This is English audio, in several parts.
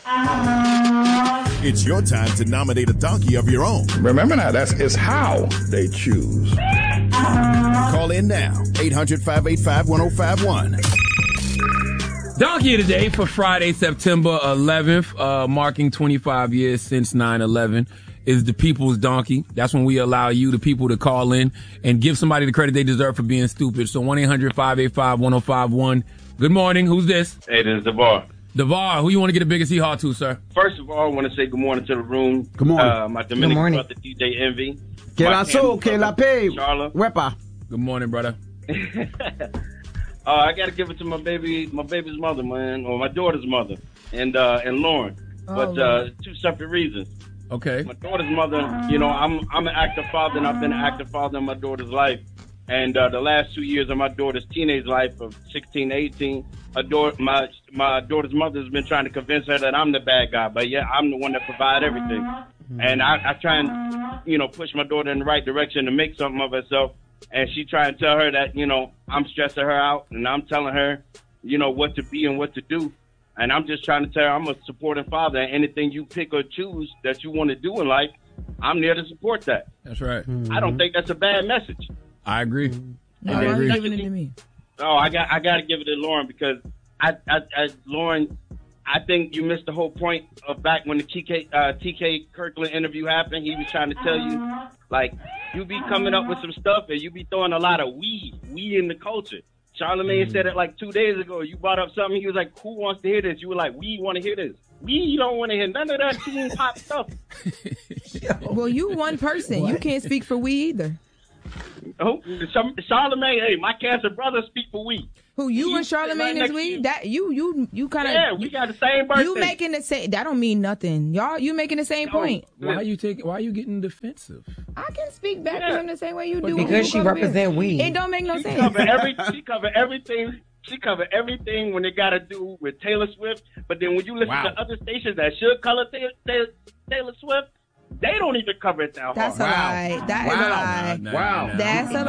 It's your time to nominate a donkey of your own. Remember now, it's how they choose. Call in now, 800-585-1051. Donkey of the Day for Friday, September 11th, marking 25 years since 9/11, is the people's donkey. That's when we allow you, the people, to call in and give somebody the credit they deserve for being stupid. So 1-800-585-1051. Good morning. Who's this? Hey, this is DeVar. DeVar, who you want to get the biggest hee-haw to, sir? First of all, I want to say good morning to the room. Good morning. My Dominican brother, DJ Envy. Que la so, que la pe, wepa. Good morning, brother. I got to give it to my baby's mother, man, or my daughter's mother, and Lauren. But two separate reasons. Okay. My daughter's mother, you know, I'm an active father, and I've been an active father in my daughter's life. And the last 2 years of my daughter's teenage life of 16 to 18, my daughter's mother has been trying to convince her that I'm the bad guy, but yeah, I'm the one that provide everything. And I try and, you know, push my daughter in the right direction to make something of herself. And she try and tell her that, you know, I'm stressing her out and I'm telling her, you know, what to be and what to do. And I'm just trying to tell her I'm a supporting father, and anything you pick or choose that you want to do in life, I'm there to support that. That's right. I don't think that's a bad message. I agree. Why are you giving it to me? Oh, I got to give it to Lauren because Lauren, I think you missed the whole point of back when the TK Kirkland interview happened. He was trying to tell you, like, you be coming up with some stuff and you be throwing a lot of weed in the culture. Charlamagne said it like 2 days ago. You brought up something. He was like, who wants to hear this? You were like, we want to hear this. We don't want to hear none of that teen pop stuff. Well, you one person. What? You can't speak for we either. Oh, Charlamagne, hey, my cancer brother speak for we. Who, you and Charlamagne is we? That you kind of. Yeah, we got the same birthday. You making the same. That don't mean nothing, y'all. You making the same point. Why are you getting defensive? I can speak back to him the same way you do. Because she represent we. It don't make no sense. She cover everything. She cover everything when it got to do with Taylor Swift. But then when you listen to other stations that should color Taylor Swift, they don't even cover it that That's hard. A lie. That is a lie. Wow. That's a lie.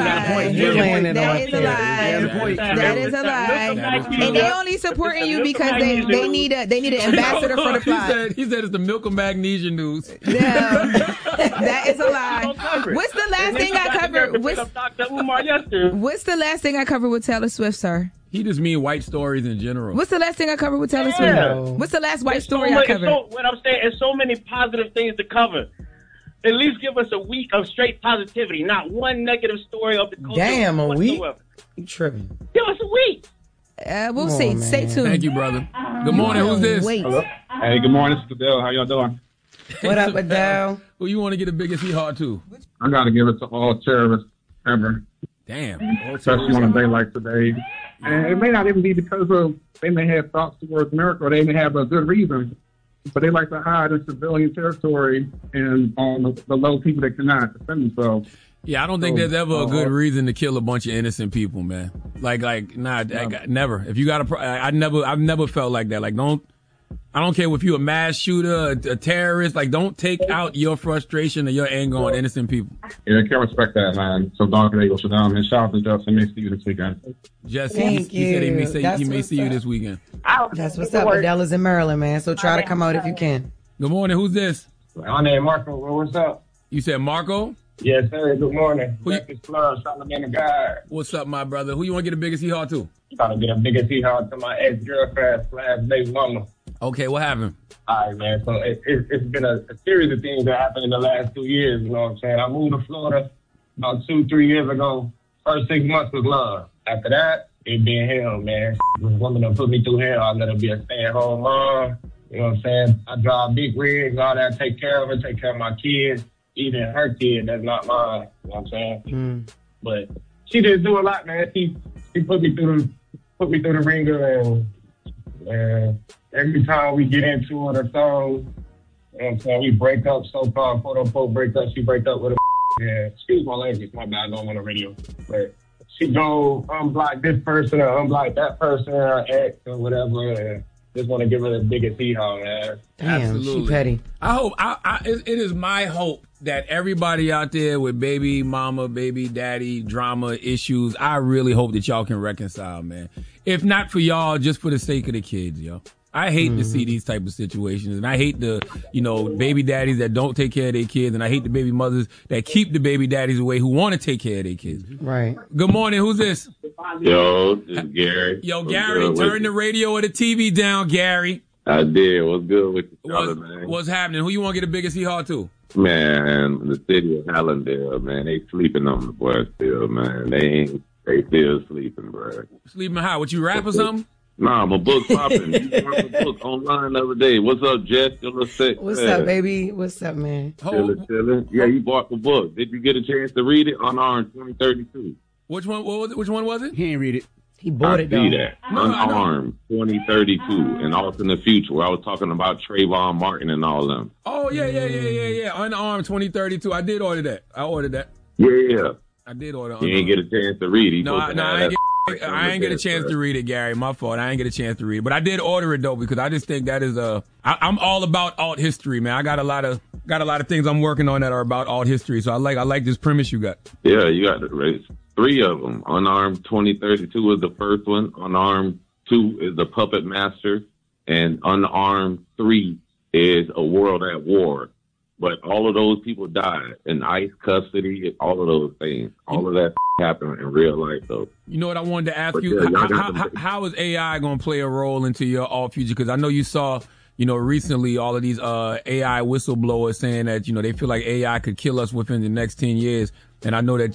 That is a lie. And they only supporting you because they need an ambassador for the plot. He said it's the milk of magnesia news. Yeah. That is a lie. What's the last thing I covered? What's the last thing I covered with Taylor Swift, sir? He just mean white stories in general. What's the last thing I covered with Taylor Swift? What's the last white story I covered? What I'm saying is so many positive things to cover. At least give us a week of straight positivity, not one negative story of the culture. Damn, a week? whatsoever. You tripping. Give us a week. We'll see. Man. Stay tuned. Thank you, brother. Good morning. Who's this? Hello? Hey, good morning. This is Adele. How y'all doing? What up, Adele? Who you want to get the biggest hee-haw to? I got to give it to all terrorists ever. Damn. Especially on a day like today. And it may not even be because of they may have thoughts towards America or they may have a good reason, but they like to hide in civilian territory and on the low people that cannot defend themselves. Yeah, I don't think there's ever a good reason to kill a bunch of innocent people, man. Never. If you got I've never felt like that. Like, I don't care if you're a mass shooter, a terrorist. Like, don't take out your frustration or your anger on innocent people. Yeah, I can't respect that, man. So Donkey Day goes down. And shout out to Justin. May see you this weekend. Jesse, Thank he said he may see you up. this weekend. That's what's up. Adele is in Maryland, man. So try to come out if you can. Good morning. Who's this? My name is Marco. What's up? You said Marco? Yes, sir. Good morning. What's up, my brother? Who you want to get the biggest hee-haw to? Trying to get a biggest hee-haw to my ex-girlfriend / baby mama. Okay, what happened? All right, man. So it's been a series of things that happened in the last 2 years. You know what I'm saying? I moved to Florida about 2-3 years ago. First 6 months was love. After that, it been hell, man. This woman that put me through hell. I let her be a stay-at-home mom. You know what I'm saying? I drive big rigs, all that. Take care of her, take care of my kids. Even her kid, that's not mine. You know what I'm saying? But she didn't do a lot, man. She put me through the ringer, and every time we get into it or so, you know what I'm saying, we break up, so-called quote-unquote break up. She break up with a yeah, excuse my language, my bad, I don't want the radio. But she go unblock this person or unblock that person or ex or whatever, and just want to give her the biggest hee-haw, man. Damn, absolutely. She petty. I hope, it is my hope that everybody out there with baby mama, baby daddy, drama issues, I really hope that y'all can reconcile, man. If not for y'all, just for the sake of the kids, yo. I hate to see these type of situations, and I hate the, baby daddies that don't take care of their kids, and I hate the baby mothers that keep the baby daddies away who want to take care of their kids. Right. Good morning. Who's this? Yo, this is Gary. Yo, Gary, turn the radio or the TV down, Gary. I did. What's good with you, brother, man? What's happening? Who you want to get the biggest hee-haw to? Man, the city of Hallandale, man. They sleeping on the boy still, man. They still sleeping, bro. Sleeping how? What, you rap or something? Nah, my book popping. You bought my book online the other day. What's up, Jess? What's up, baby? What's up, man? Chilling. Yeah, you bought the book. Did you get a chance to read it? Unarmed 2032. Which one? Which one was it? He ain't read it. He bought it, though. See that. Unarmed 2032 and Alternate Future, where I was talking about Trayvon Martin and all them. Oh, yeah. Unarmed 2032. I did order that. Yeah. I did order. You ain't get a chance to read it. I ain't get a chance to read it, Gary. My fault. I ain't get a chance to read it, but I did order it though because I just think that is I'm all about alt history, man. I got a lot of things I'm working on that are about alt history. So I like this premise you got. Yeah, you got the 3 of them. Unarmed 2032 is the first one. Unarmed 2 is the Puppet Master, and Unarmed 3 is A World at War. But all of those people died in ICE custody, all of those things. All of that happened in real life, though. You know what I wanted to ask you? How is AI going to play a role into your alt future? Because I know you saw, recently all of these AI whistleblowers saying that, they feel like AI could kill us within the next 10 years. And I know that,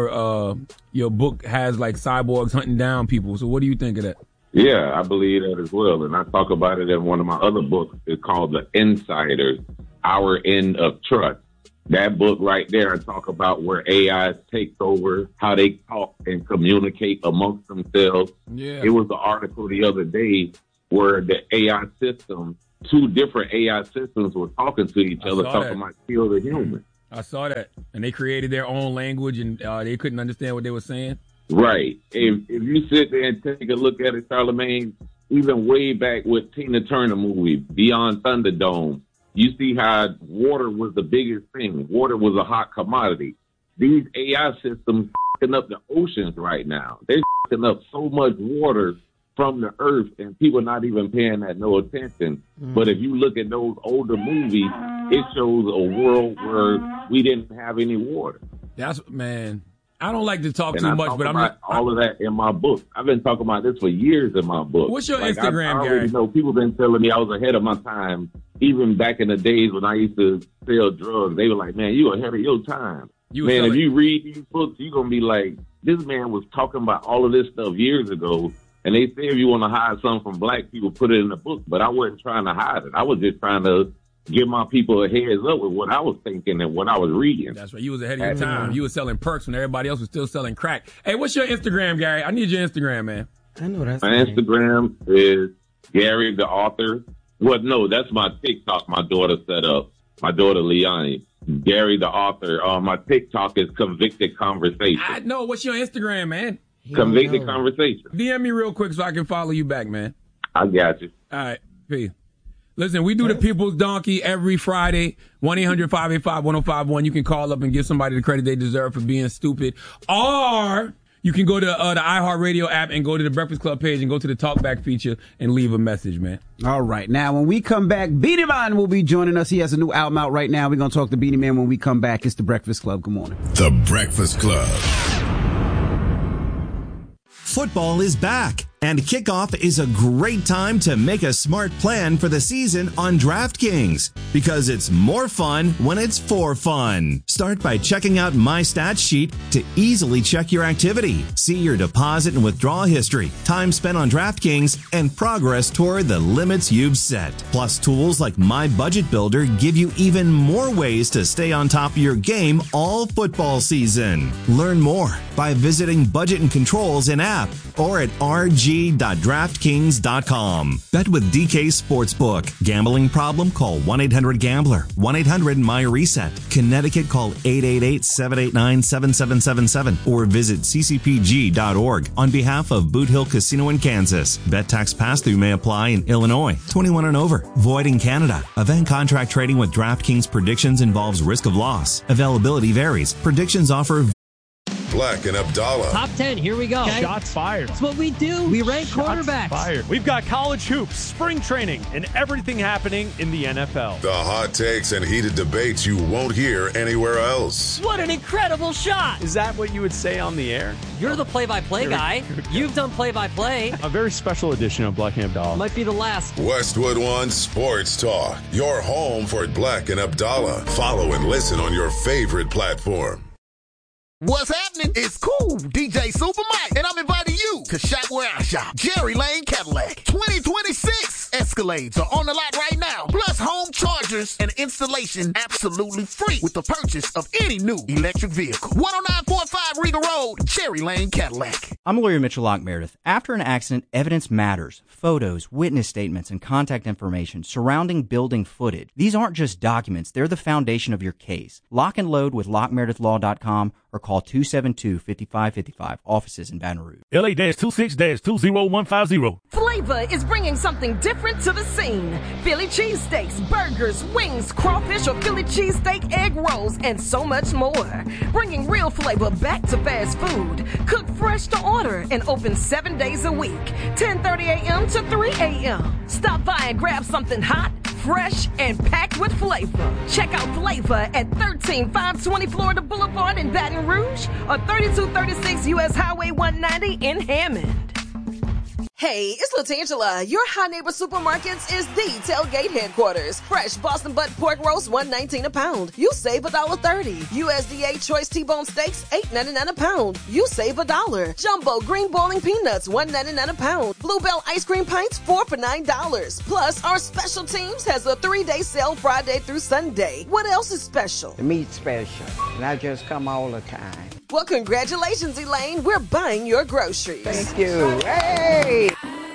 your book has like cyborgs hunting down people. So what do you think of that? Yeah, I believe that as well. And I talk about it in one of my other books. It's called The Insiders, Our End of Trust. That book right there, I talk about where AI takes over, how they talk and communicate amongst themselves. Yeah. It was the article the other day where the AI system, 2 different AI systems were talking to each other, talking about kill the human. I saw that. And they created their own language and they couldn't understand what they were saying. Right. If you sit there and take a look at it, Charlamagne, even way back with Tina Turner movie, Beyond Thunderdome, you see how water was the biggest thing. Water was a hot commodity. These AI systems f***ing up the oceans right now. They're f***ing up so much water from the earth, and people not even paying that no attention. But if you look at those older movies, it shows a world where we didn't have any water. Man, I don't like to talk too much, but I'm not. All of that in my book. I've been talking about this for years in my book. What's your Instagram, Gary? I already know people been telling me I was ahead of my time. Even back in the days when I used to sell drugs, they were like, man, you ahead of your time. If you read these books, you're going to be like, this man was talking about all of this stuff years ago. And they say if you want to hide something from black people, put it in the book. But I wasn't trying to hide it. I was just trying to give my people a heads up with what I was thinking and what I was reading. That's right. You was ahead of your time. You were selling perks when everybody else was still selling crack. Hey, what's your Instagram, Gary? I need your Instagram, man. I know that's my Instagram is Gary the Author. Well, no, that's my TikTok my daughter set up. My daughter, Liani. Gary the Author. My TikTok is Convicted Conversation. I know. What's your Instagram, man? Convicted Conversation. DM me real quick so I can follow you back, man. I got you. All right. Peace. Listen, we do the People's Donkey every Friday, 1-800-585-1051. You can call up and give somebody the credit they deserve for being stupid. Or you can go to the iHeartRadio app and go to the Breakfast Club page and go to the Talkback feature and leave a message, man. All right. Now, when we come back, Beanie Man will be joining us. He has a new album out right now. We're going to talk to Beanie Man when we come back. It's the Breakfast Club. Good morning. The Breakfast Club. Football is back, and kickoff is a great time to make a smart plan for the season on DraftKings, because it's more fun when it's for fun. Start by checking out My Stats Sheet to easily check your activity, see your deposit and withdrawal history, time spent on DraftKings, and progress toward the limits you've set. Plus, tools like My Budget Builder give you even more ways to stay on top of your game all football season. Learn more by visiting Budget and Controls in app or at rg.draftkings.com. Bet with DK Sportsbook. Gambling problem? Call 1-800-GAMBLER. 1-800-MY-RESET. Connecticut, call 888-789-7777 or visit ccpg.org on behalf of Boot Hill Casino in Kansas. Bet tax pass-through may apply in Illinois. 21 and over. Void in Canada. Event contract trading with DraftKings predictions involves risk of loss. Availability varies. Predictions offer Black and Abdallah. Top 10, here we go. Okay. Shots fired. That's what we do. We rank quarterbacks. Fired. We've got college hoops, spring training, and everything happening in the NFL. The hot takes and heated debates you won't hear anywhere else. What an incredible shot. Is that what you would say on the air? You're the play-by-play guy. You've done play-by-play. A very special edition of Black and Abdallah. Might be the last. Westwood One Sports Talk. Your home for Black and Abdallah. Follow and listen on your favorite platform. What's happening? It's cool. DJ Super Mike, and I'm inviting you to shop where I shop. Jerry Lane Cadillac. 2026 Escalades are on the lot right now. Plus home chargers and installation absolutely free with the purchase of any new electric vehicle. 10945 Regal Road, Jerry Lane Cadillac. I'm lawyer Mitchell Locke Meredith. After an accident, evidence matters. Photos, witness statements, and contact information surrounding building footage. These aren't just documents. They're the foundation of your case. Lock and load with LockMeredithLaw.com or call 272-5555. Offices in Baton Rouge. LA-26-20150. Flavor is bringing something different to the scene. Philly cheesesteaks, burgers, wings, crawfish or Philly cheesesteak egg rolls, and so much more. Bringing real flavor back to fast food. Cooked fresh to order and open 7 days a week. 10:30 a.m. to 3 a.m. Stop by and grab something hot, fresh, and packed with flavor. Check out Flavor at 13520 Florida Boulevard in Baton Rouge or 3236 U.S. Highway 190 in Hammond. Hey, it's LaTangela. Your High Neighbor Supermarkets is the tailgate headquarters. Fresh Boston butt pork roast, $1.19 a pound. You save $1.30. USDA choice T-bone steaks, $8.99 a pound. You save $1. Jumbo green boiling peanuts, $1.99 a pound. Bluebell ice cream pints, 4 for $9. Plus, our special teams has a 3-day sale Friday through Sunday. What else is special? The meat's special, and I just come all the time. Well, congratulations, Elaine. We're buying your groceries. Thank you. Hey!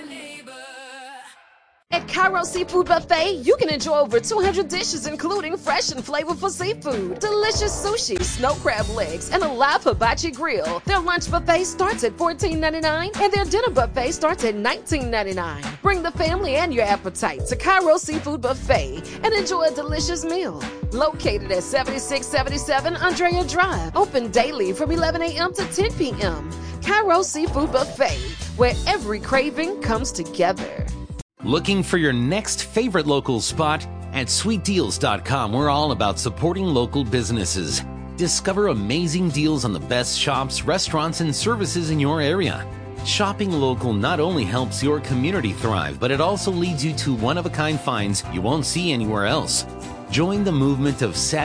At Cairo Seafood Buffet, you can enjoy over 200 dishes, including fresh and flavorful seafood, delicious sushi, snow crab legs, and a live hibachi grill. Their lunch buffet starts at $14.99, and their dinner buffet starts at $19.99. Bring the family and your appetite to Cairo Seafood Buffet and enjoy a delicious meal. Located at 7677 Andrea Drive, open daily from 11 a.m. to 10 p.m. Cairo Seafood Buffet, where every craving comes together. Looking for your next favorite local spot? At sweetdeals.com, we're all about supporting local businesses. Discover amazing deals on the best shops, restaurants, and services in your area. Shopping local not only helps your community thrive, but it also leads you to one-of-a-kind finds you won't see anywhere else. Join the movement of savvy